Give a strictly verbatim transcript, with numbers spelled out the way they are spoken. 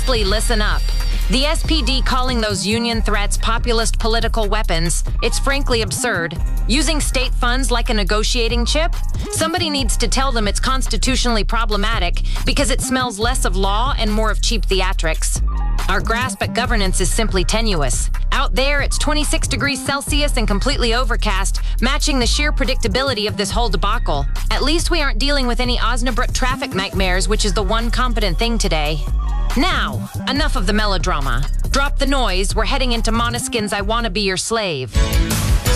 Honestly, listen up. The S P D calling those union threats populist political weapons, it's frankly absurd. Using state funds like a negotiating chip? Somebody needs to tell them it's constitutionally problematic because it smells less of law and more of cheap theatrics. Our grasp at governance is simply tenuous. Out there, it's twenty-six degrees Celsius and completely overcast, matching the sheer predictability of this whole debacle. At least we aren't dealing with any Osnabrück traffic nightmares, which is the one competent thing today. Now, enough of the melodrama. Drop the noise, we're heading into Måneskin's I Wanna Be Your Slave.